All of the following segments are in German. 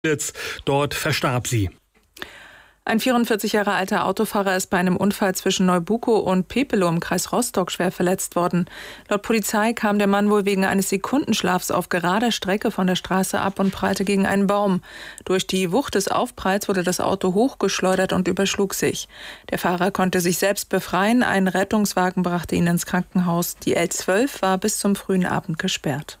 Dort verstarb sie. Ein 44 Jahre alter Autofahrer ist bei einem Unfall zwischen Neubukow und Pepelow im Kreis Rostock schwer verletzt worden. Laut Polizei kam der Mann wohl wegen eines Sekundenschlafs auf gerader Strecke von der Straße ab und prallte gegen einen Baum. Durch die Wucht des Aufpralls wurde das Auto hochgeschleudert und überschlug sich. Der Fahrer konnte sich selbst befreien. Ein Rettungswagen brachte ihn ins Krankenhaus. Die L12 war bis zum frühen Abend gesperrt.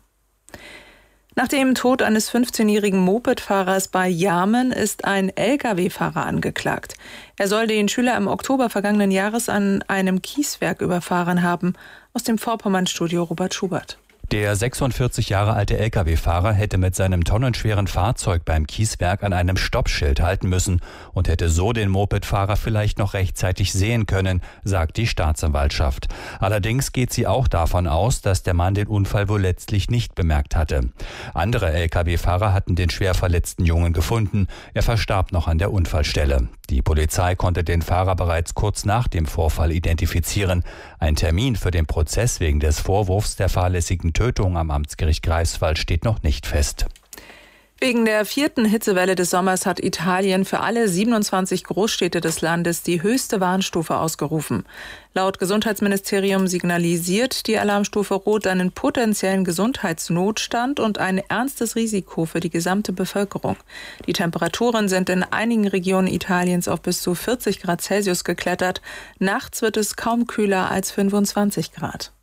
Nach dem Tod eines 15-jährigen Mopedfahrers bei Jarmen ist ein Lkw-Fahrer angeklagt. Er soll den Schüler im Oktober vergangenen Jahres an einem Kieswerk überfahren haben. Aus dem Vorpommern-Studio Robert Schubert. Der 46 Jahre alte Lkw-Fahrer hätte mit seinem tonnenschweren Fahrzeug beim Kieswerk an einem Stoppschild halten müssen und hätte so den Mopedfahrer vielleicht noch rechtzeitig sehen können, sagt die Staatsanwaltschaft. Allerdings geht sie auch davon aus, dass der Mann den Unfall wohl letztlich nicht bemerkt hatte. Andere Lkw-Fahrer hatten den schwer verletzten Jungen gefunden. Er verstarb noch an der Unfallstelle. Die Polizei konnte den Fahrer bereits kurz nach dem Vorfall identifizieren. Ein Termin für den Prozess wegen des Vorwurfs der fahrlässigen Tötung am Amtsgericht Greifswald steht noch nicht fest. Wegen der 4. Hitzewelle des Sommers hat Italien für alle 27 Großstädte des Landes die höchste Warnstufe ausgerufen. Laut Gesundheitsministerium signalisiert die Alarmstufe Rot einen potenziellen Gesundheitsnotstand und ein ernstes Risiko für die gesamte Bevölkerung. Die Temperaturen sind in einigen Regionen Italiens auf bis zu 40 Grad Celsius geklettert. Nachts wird es kaum kühler als 25 Grad.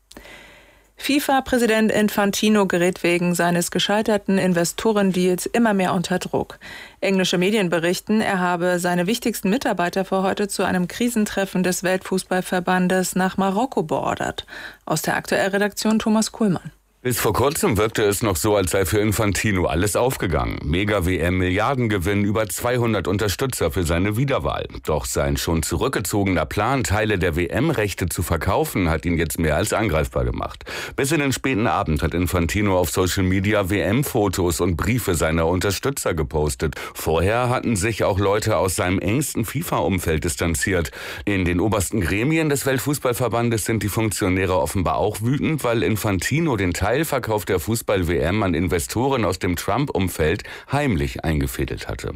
FIFA-Präsident Infantino gerät wegen seines gescheiterten Investorendeals immer mehr unter Druck. Englische Medien berichten, er habe seine wichtigsten Mitarbeiter für heute zu einem Krisentreffen des Weltfußballverbandes nach Marokko beordert. Aus der Aktuellredaktion Thomas Kuhlmann. Bis vor kurzem wirkte es noch so, als sei für Infantino alles aufgegangen. Mega-WM, Milliardengewinn, über 200 Unterstützer für seine Wiederwahl. Doch sein schon zurückgezogener Plan, Teile der WM-Rechte zu verkaufen, hat ihn jetzt mehr als angreifbar gemacht. Bis in den späten Abend hat Infantino auf Social Media WM-Fotos und Briefe seiner Unterstützer gepostet. Vorher hatten sich auch Leute aus seinem engsten FIFA-Umfeld distanziert. In den obersten Gremien des Weltfußballverbandes sind die Funktionäre offenbar auch wütend, weil Infantino den Teilverkauf der Fußball-WM an Investoren aus dem Trump-Umfeld heimlich eingefädelt hatte.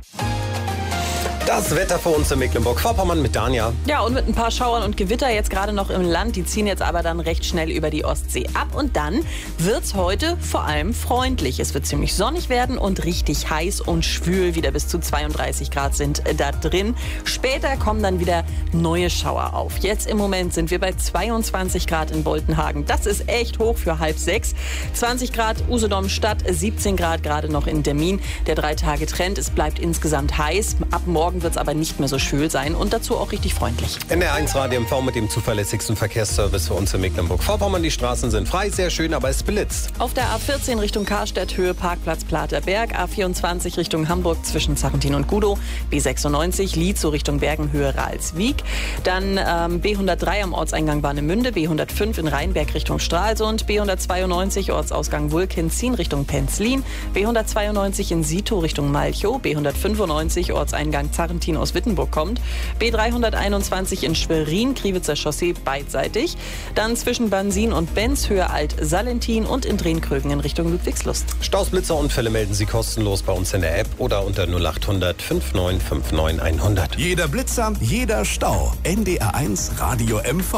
Das Wetter für uns in Mecklenburg-Vorpommern mit Dania. Ja, und mit ein paar Schauern und Gewitter jetzt gerade noch im Land. Die ziehen jetzt aber dann recht schnell über die Ostsee ab. Und dann wird's heute vor allem freundlich. Es wird ziemlich sonnig werden und richtig heiß und schwül. Wieder bis zu 32 Grad sind da drin. Später kommen dann wieder neue Schauer auf. Jetzt im Moment sind wir bei 22 Grad in Boltenhagen. Das ist echt hoch für 5:30. 20 Grad Usedom Stadt, 17 Grad gerade noch in Demmin. Der 3-Tage-Trend, es bleibt insgesamt heiß. Ab morgen wird es aber nicht mehr so schwül sein und dazu auch richtig freundlich. NDR1 Radio MV mit dem zuverlässigsten Verkehrsservice für uns in Mecklenburg-Vorpommern. Die Straßen sind frei, sehr schön, aber es blitzt. Auf der A14 Richtung Karstedt, Höhe Parkplatz Platerberg, A24 Richtung Hamburg zwischen Zachentin und Gudow, B96 Lietzow Richtung Bergen, Höhe Ralswiek, dann B103 am Ortseingang Warnemünde, B105 in Rheinberg Richtung Stralsund, B192 Ortsausgang Wulkenzin Richtung Penzlin, B192 in Sito Richtung Malchow, B195 Ortseingang Zarrentin aus Wittenburg kommt, B321 in Schwerin, Kriwitzer Chaussee beidseitig, dann zwischen Bansin und Benz, Höhe Alt-Salentin und in Drehkrögen in Richtung Ludwigslust. Staus, Blitzer, Unfälle melden Sie kostenlos bei uns in der App oder unter 0800 5959 100. Jeder Blitzer, jeder Stau. NDR1 Radio MV.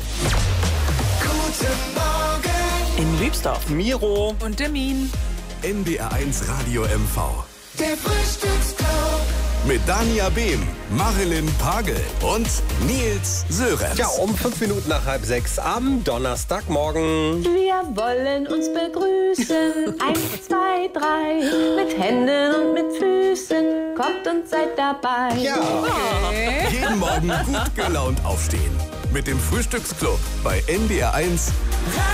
Guten Morgen In Lübsdorf. Miro Und Demmin. NDR1 Radio MV. Der Frühstücksclub. Mit Dania Behm, Marilyn Pagel und Nils Sörenz. Ja, um 5 Minuten nach 5:30 am Donnerstagmorgen. Wir wollen uns begrüßen. 1, 2, 3. Mit Händen und mit Füßen. Kommt und seid dabei. Ja. Jeden Morgen gut gelaunt aufstehen. Mit dem Frühstücksclub bei NDR1